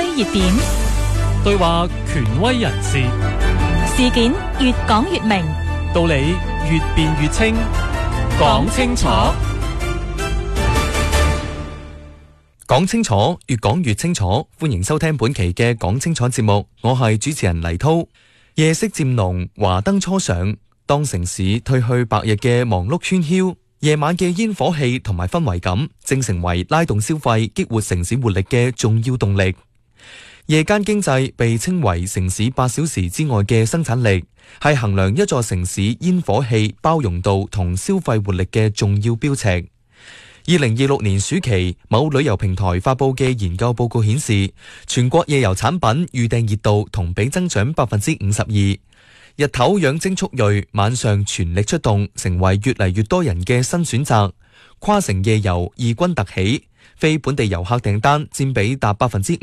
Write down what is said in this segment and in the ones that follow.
熱點， 對話權威人士， 事件越講越明， 道理越辯越清，講清楚。 講清楚，越講越清楚。歡迎收聽本期嘅講清楚節目，我係主持人黎濤。夜色漸濃，華燈初上，當城市褪去白日嘅忙碌喧囂，夜晚嘅煙火氣同埋氛圍感，正成為拉動消費、激活城市活力嘅重要動力。夜間經濟被稱為城市8小時之外嘅生產力，係衡量一座城市煙火氣包容度同消費活力嘅重要標尺。2026年暑期，某旅遊平台發佈嘅研究報告顯示，全國夜遊產品預訂熱度同比增長52%。日頭養精蓄銳，晚上全力出動，成為越嚟越多人嘅新選擇。跨城夜遊異軍突起，非本地遊客訂單佔比達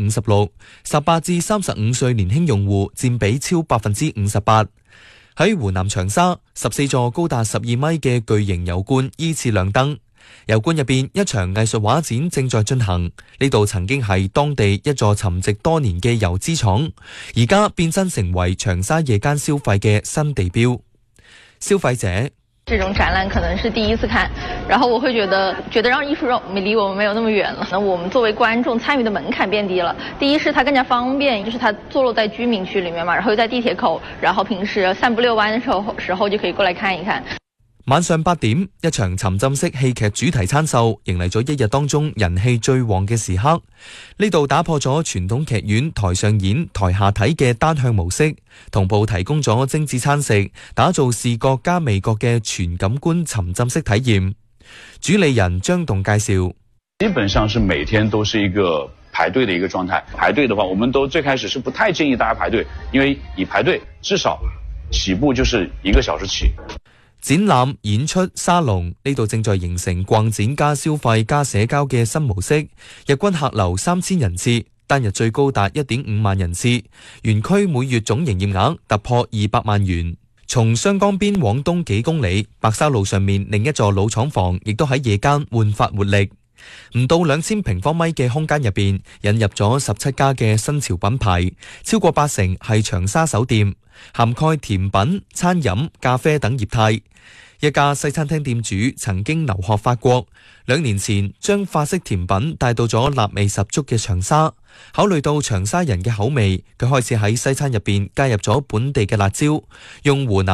56%，18至35歲年輕用戶佔比超58%。喺湖南長沙，14座高達12米嘅巨型油罐依次亮燈。油罐入邊一場藝術畫展正在進行，呢度曾經係當地一座沉寂多年嘅油資廠，而家變身成為長沙夜間消費嘅新地標。消費者， 這種展覽可能是第一次看，然後我會覺得讓藝術離我們沒有那麼遠了。那我們作為觀眾參與的門檻變低了。第一是它更加方便，就是它坐落在居民區裡面嘛，然後又在地鐵口，然後平時散步遛彎的時候就可以過來看一看。 晚上8點，一場沉浸式戲劇主題餐秀迎嚟咗一日當中人氣最旺嘅時刻。呢度打破咗傳統劇院台上演台下睇嘅單向模式，同步提供咗精緻餐食，打造視覺加味覺嘅全感官沉浸式體驗。主理人張棟介紹， 基本上是每天都是一個排隊的一個狀態。排隊的話，我們都最開始是不太建議大家排隊，因為你排隊至少起步就是1個小時起。 展覽、演出、沙龍，呢度正在形成逛展加消費加社交嘅新模式。日均客流3000人次，單日最高達1.5萬人次。園區每月總營業額突破200萬元。從湘江邊往東幾公里，白沙路上面另一座老廠房，亦都喺夜間煥發活力。唔到2000平方米嘅空間入邊，引入咗17家嘅新潮品牌，超過80%係長沙首店，涵蓋甜品、餐飲、咖啡等業態。一家西餐廳店主曾經留學法國，2年前將法式甜品帶到咗辣味十足嘅長沙。考慮到長沙人嘅口味，佢開始喺西餐入邊加入咗本地嘅辣椒，用湖南